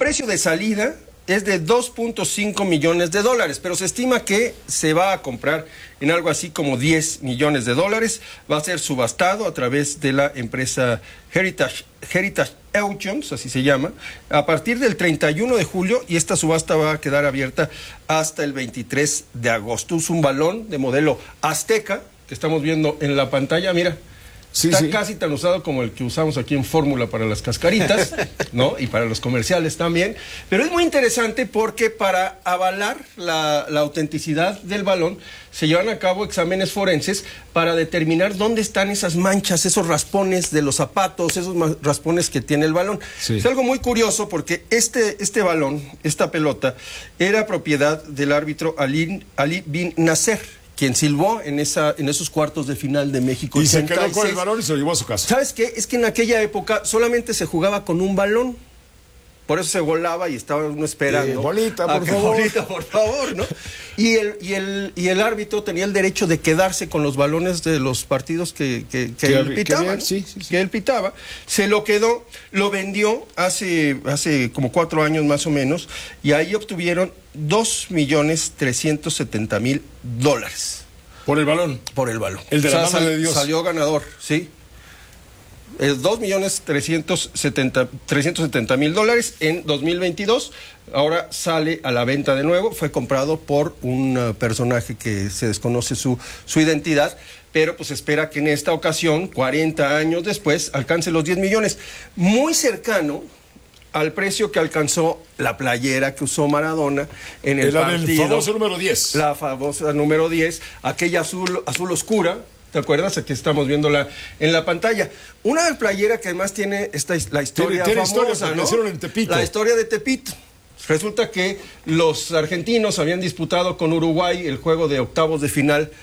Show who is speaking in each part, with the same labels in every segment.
Speaker 1: precio de salida es de 2.5 millones de dólares, pero se estima que se va a comprar en algo así como 10 millones de dólares. Va a ser subastado a través de la empresa Heritage Auctions, así se llama, a partir del 31 de julio, y esta subasta va a quedar abierta hasta el 23 de agosto. Es un balón de modelo Azteca que estamos viendo en la pantalla, mira.
Speaker 2: Sí,
Speaker 1: Está
Speaker 2: sí.
Speaker 1: casi tan usado como el que usamos aquí en Fórmula para las cascaritas, ¿no? Y para los comerciales también. Pero es muy interesante porque para avalar la autenticidad del balón se llevan a cabo exámenes forenses para determinar dónde están esas manchas, esos raspones de los zapatos, esos raspones que tiene el balón.
Speaker 2: Sí.
Speaker 1: Es algo muy curioso porque este balón, esta pelota, era propiedad del árbitro Ali bin Nasser, quien silbó en esos cuartos de final de México.
Speaker 2: Y
Speaker 1: 86.
Speaker 2: se quedó con el balón y se lo llevó a su casa.
Speaker 1: ¿Sabes qué? Es que en aquella época solamente se jugaba con un balón. Por eso se volaba y estaba uno esperando.
Speaker 2: Bolita, por favor.
Speaker 1: Bolita, por favor, ¿no? Y el árbitro tenía el derecho de quedarse con los balones de los partidos que él pitaba. Que él pitaba. Se lo quedó, lo vendió hace como 4 años más o menos, y ahí obtuvieron $2.370.000.
Speaker 2: Por el balón.
Speaker 1: Por el balón.
Speaker 2: El de la mano de Dios.
Speaker 1: Salió ganador, sí. $2.370.000 en 2022. Ahora sale a la venta de nuevo. Fue comprado por un personaje que se desconoce su identidad, pero pues espera que en esta ocasión, 40 años después, alcance los 10 millones. Muy cercano al precio que alcanzó la playera que usó Maradona en el partido.
Speaker 2: El famoso número 10.
Speaker 1: La famosa número 10, aquella azul oscura. ¿Te acuerdas? Aquí estamos viéndola en la pantalla. Una playera que además tiene la historia
Speaker 2: tiene
Speaker 1: famosa,
Speaker 2: historia,
Speaker 1: ¿no?
Speaker 2: hicieron en Tepito.
Speaker 1: La historia de Tepito. Resulta que los argentinos habían disputado con Uruguay el juego de octavos de final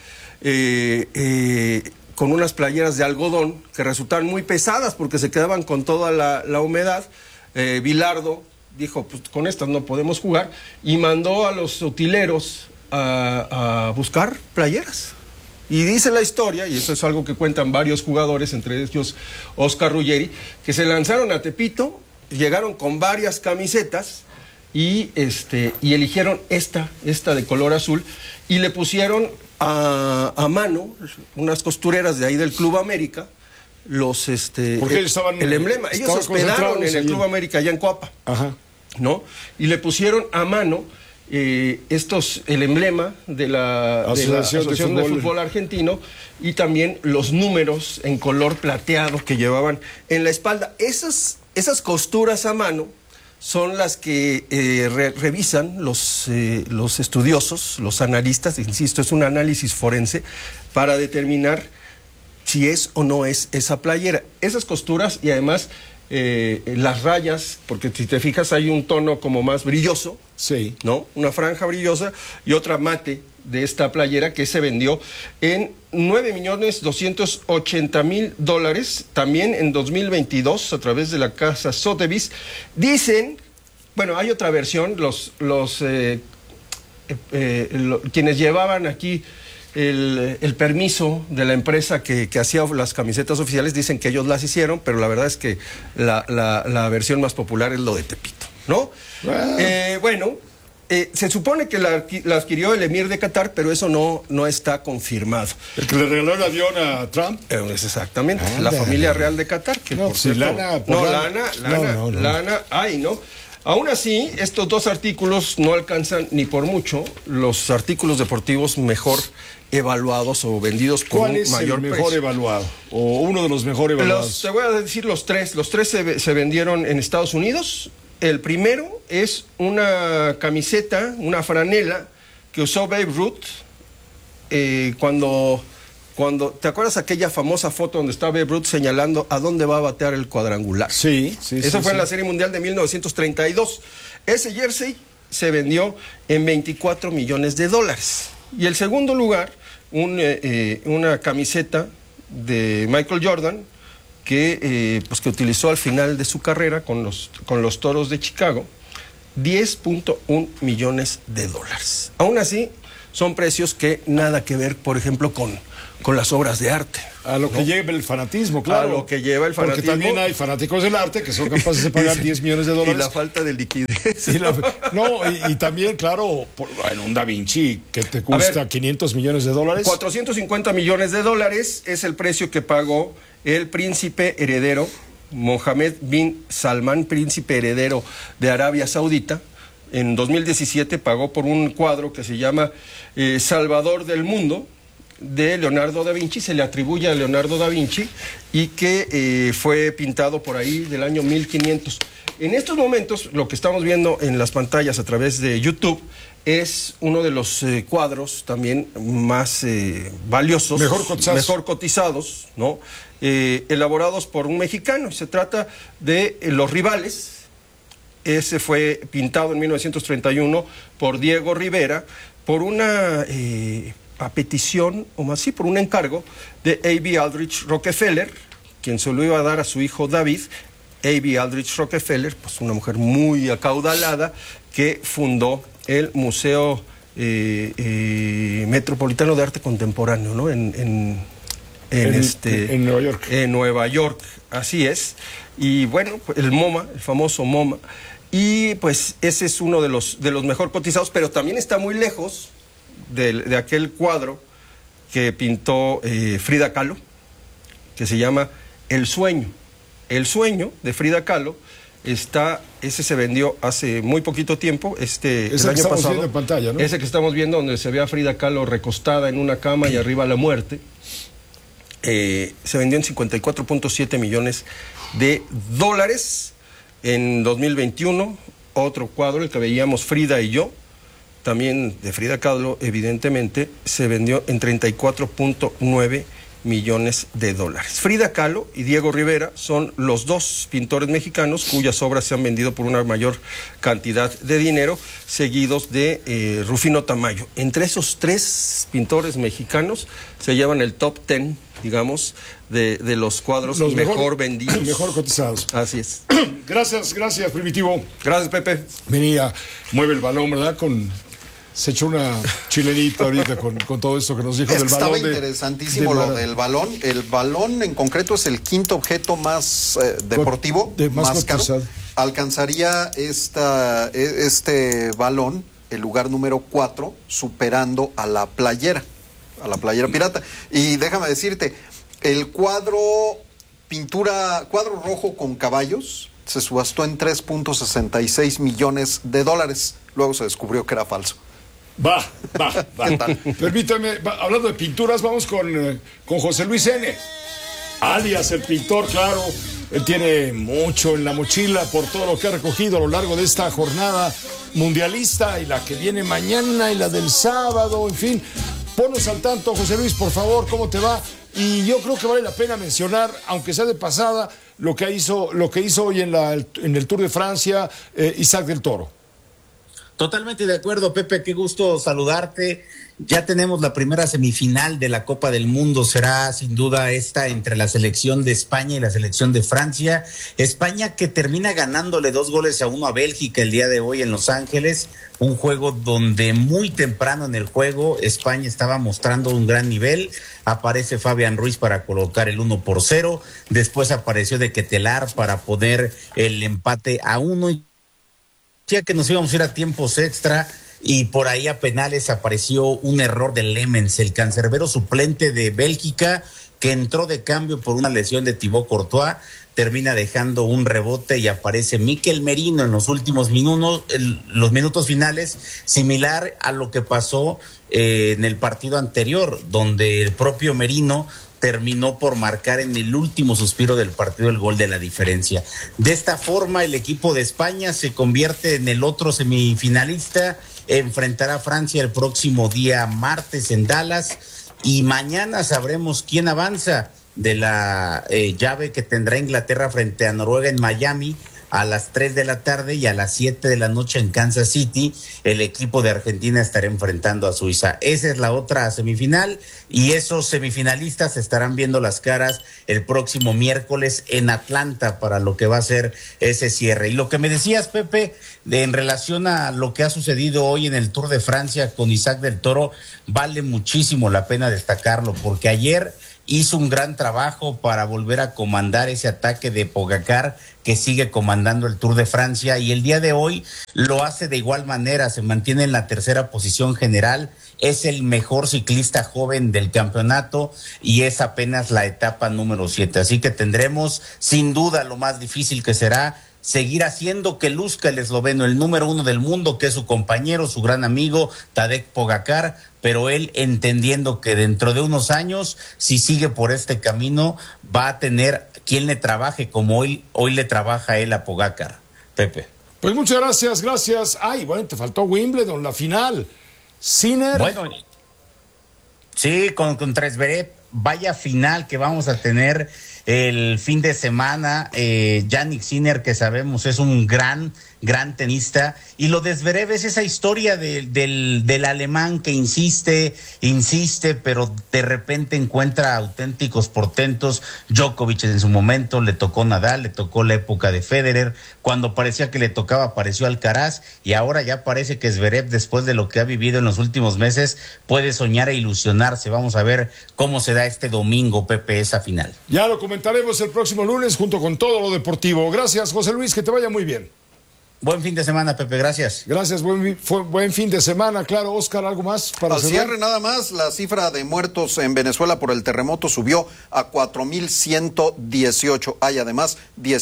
Speaker 1: con unas playeras de algodón que resultaron muy pesadas porque se quedaban con toda la humedad. Bilardo dijo, pues con estas no podemos jugar, y mandó a los utileros a buscar playeras. Y dice la historia, y eso es algo que cuentan varios jugadores, entre ellos Oscar Ruggeri, que se lanzaron a Tepito, llegaron con varias camisetas y eligieron esta de color azul, y le pusieron a mano unas costureras de ahí del Club América,
Speaker 2: porque ellos estaban,
Speaker 1: el emblema. Ellos hospedaron en el Club América allá en Coapa.
Speaker 2: Ajá.
Speaker 1: ¿No? Y le pusieron a mano el emblema de la Asociación de Fútbol Argentino, y también los números en color plateado que llevaban en la espalda. Esas costuras a mano son las que revisan los estudiosos, los analistas, insisto, es un análisis forense para determinar si es o no es esa playera. Esas costuras y además las rayas, porque si te fijas hay un tono como más brilloso,
Speaker 2: sí,
Speaker 1: ¿no? Una franja brillosa y otra mate de esta playera que se vendió en $9.280.000 también en 2022 a través de la casa Sotheby's. Dicen, bueno, hay otra versión, quienes llevaban aquí el permiso de la empresa que hacía las camisetas oficiales dicen que ellos las hicieron, pero la verdad es que la versión más popular es lo de Tepito, ¿no? Se supone que la adquirió el emir de Qatar, pero eso no está confirmado.
Speaker 2: ¿El que le regaló el avión a Trump?
Speaker 1: Es exactamente, la familia real de Qatar. Que
Speaker 2: no,
Speaker 1: por
Speaker 2: sí,
Speaker 1: cierto,
Speaker 2: Lana.
Speaker 1: ¿no? Aún así, estos dos artículos no alcanzan ni por mucho los artículos deportivos mejor evaluados o vendidos por un mayor precio.
Speaker 2: ¿Cuál es el mejor evaluado? O uno de los mejor evaluados.
Speaker 1: Te voy a decir los tres. Los tres se vendieron en Estados Unidos. El primero es una camiseta, una franela que usó Babe Ruth cuando ¿te acuerdas aquella famosa foto donde está Babe Ruth señalando a dónde va a batear el cuadrangular?
Speaker 2: Sí.
Speaker 1: Eso fue en la Serie Mundial de 1932. Ese jersey se vendió en $24 millones. Y el segundo lugar, una camiseta de Michael Jordan que utilizó al final de su carrera con los Toros de Chicago, $10.1 millones. Aún así, son precios que nada que ver, por ejemplo, con con las obras de arte.
Speaker 2: A lo que lleva el fanatismo, claro.
Speaker 1: A lo que lleva el fanatismo.
Speaker 2: Porque también hay fanáticos del arte que son capaces de pagar 10 millones de dólares.
Speaker 1: Y la falta de liquidez.
Speaker 2: Y también, claro, en un Da Vinci que te cuesta 500 millones de dólares.
Speaker 1: 450 millones de dólares es el precio que pagó el príncipe heredero, Mohammed bin Salman, príncipe heredero de Arabia Saudita. En 2017 pagó por un cuadro que se llama Salvador del Mundo, de Leonardo da Vinci. Se le atribuye a Leonardo da Vinci y que fue pintado por ahí del año 1500. En estos momentos, lo que estamos viendo en las pantallas a través de YouTube es uno de los cuadros también más valiosos, mejor cotizados, ¿no? Elaborados por un mexicano. Se trata de Los Rivales. Ese fue pintado en 1931 por Diego Rivera por una a petición, o más sí, por un encargo de A.B. Aldrich Rockefeller, quien se lo iba a dar a su hijo David. A.B. Aldrich Rockefeller, pues una mujer muy acaudalada, que fundó el Museo Metropolitano de Arte Contemporáneo, ¿no? En
Speaker 2: Nueva York.
Speaker 1: En Nueva York, así es. Y bueno, el MoMA, el famoso MoMA. Y pues ese es uno de los mejor cotizados, pero también está muy lejos de aquel cuadro que pintó Frida Kahlo, que se llama El Sueño. El Sueño, de Frida Kahlo, ese se vendió hace muy poquito tiempo, el año pasado.
Speaker 2: En pantalla, ¿no?
Speaker 1: Ese que estamos viendo, donde se ve a Frida Kahlo recostada en una cama y arriba la muerte, se vendió en 54.7 millones de dólares. En 2021, otro cuadro, el que veíamos Frida y yo, también de Frida Kahlo, evidentemente, se vendió en 34.9 millones de dólares. Frida Kahlo y Diego Rivera son los dos pintores mexicanos cuyas obras se han vendido por una mayor cantidad de dinero, seguidos de Rufino Tamayo. Entre esos tres pintores mexicanos se llevan el top 10, digamos, de los cuadros mejor vendidos.
Speaker 2: Mejor cotizados.
Speaker 1: Así es.
Speaker 2: Gracias, Primitivo.
Speaker 1: Gracias, Pepe.
Speaker 2: Venía, mueve el balón, ¿verdad? Se echó una chilenita ahorita con todo esto que nos dijo del balón.
Speaker 3: Estaba interesantísimo lo del balón. El balón en concreto es el quinto objeto más deportivo, más caro. Alcanzaría este balón el lugar número 4, superando a la playera pirata. Y déjame decirte, el cuadro rojo con caballos se subastó en 3.66 millones de dólares. Luego se descubrió que era falso.
Speaker 2: Va.
Speaker 3: ¿Qué tal?
Speaker 2: Permítame, hablando de pinturas, vamos con José Luis N., alias el pintor, claro. Él tiene mucho en la mochila por todo lo que ha recogido a lo largo de esta jornada mundialista y la que viene mañana y la del sábado, en fin. Ponnos al tanto, José Luis, por favor, ¿cómo te va? Y yo creo que vale la pena mencionar, aunque sea de pasada, lo que hizo hoy en el Tour de Francia, Isaac del Toro.
Speaker 4: Totalmente de acuerdo, Pepe, qué gusto saludarte. Ya tenemos la primera semifinal de la Copa del Mundo, será sin duda esta entre la selección de España y la selección de Francia. España que termina ganándole 2-1 a Bélgica el día de hoy en Los Ángeles, un juego donde muy temprano en el juego España estaba mostrando un gran nivel. Aparece Fabián Ruiz para colocar el 1-0, después apareció de Quetelar para poner el empate a 1, ya que nos íbamos a ir a tiempos extra y por ahí a penales apareció un error de Lemens, el cancerbero suplente de Bélgica, que entró de cambio por una lesión de Thibaut Courtois, termina dejando un rebote y aparece Mikel Merino en los últimos minutos, los minutos finales, similar a lo que pasó en el partido anterior, donde el propio Merino terminó por marcar en el último suspiro del partido el gol de la diferencia. De esta forma, el equipo de España se convierte en el otro semifinalista, enfrentará a Francia el próximo día martes en Dallas y mañana sabremos quién avanza de la llave que tendrá Inglaterra frente a Noruega en Miami a las 3 de la tarde, y a las 7 de la noche en Kansas City el equipo de Argentina estará enfrentando a Suiza. Esa es la otra semifinal, y esos semifinalistas estarán viendo las caras el próximo miércoles en Atlanta para lo que va a ser ese cierre. Y lo que me decías, Pepe, en relación a lo que ha sucedido hoy en el Tour de Francia con Isaac del Toro, vale muchísimo la pena destacarlo, porque ayer hizo un gran trabajo para volver a comandar ese ataque de Pogacar, que sigue comandando el Tour de Francia, y el día de hoy lo hace de igual manera, se mantiene en la tercera posición general, es el mejor ciclista joven del campeonato y es apenas la etapa número 7, así que tendremos sin duda lo más difícil, que será seguir haciendo que luzca el esloveno, el número 1 del mundo, que es su compañero, su gran amigo Tadej Pogacar, pero él entendiendo que dentro de unos años, si sigue por este camino, va a tener quien le trabaje como hoy le trabaja él a Pogacar. Pepe.
Speaker 2: Pues muchas gracias. Ay, bueno, te faltó Wimbledon, la final. Sinner.
Speaker 4: Bueno, sí, contra Zverev, vaya final que vamos a tener el fin de semana. Jannik Sinner, que sabemos es un gran tenista, y lo de Zverev es esa historia del alemán que insiste, pero de repente encuentra auténticos portentos. Djokovic en su momento, le tocó Nadal, le tocó la época de Federer, cuando parecía que le tocaba apareció Alcaraz, y ahora ya parece que Zverev, después de lo que ha vivido en los últimos meses, puede soñar e ilusionarse. Vamos a ver cómo se da este domingo, Pepe, esa final.
Speaker 2: Ya lo comentaremos el próximo lunes junto con todo lo deportivo. Gracias, José Luis, que te vaya muy bien.
Speaker 4: Buen fin de semana, Pepe, gracias.
Speaker 2: Gracias, buen fin de semana. Claro, Oscar, ¿algo más para
Speaker 3: al
Speaker 2: cerrar?
Speaker 3: Cierre nada más, la cifra de muertos en Venezuela por el terremoto subió a 4.118. Hay además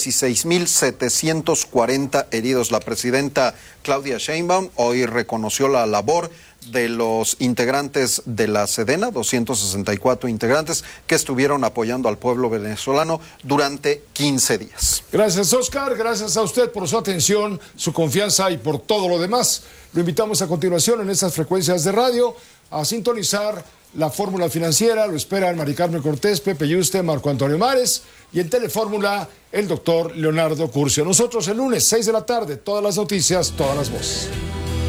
Speaker 3: 16.740 heridos. La presidenta Claudia Sheinbaum hoy reconoció la labor de los integrantes de la Sedena, 264 integrantes que estuvieron apoyando al pueblo venezolano durante 15 días.
Speaker 2: Gracias, Oscar, gracias a usted por su atención, su confianza y por todo lo demás. Lo invitamos a continuación en estas frecuencias de radio a sintonizar la Fórmula Financiera. Lo esperan Mari Carmen Cortés, Pepe Yuste, Marco Antonio Mares, y en Telefórmula el doctor Leonardo Curcio. Nosotros el lunes 6 de la tarde, todas las noticias, todas las voces.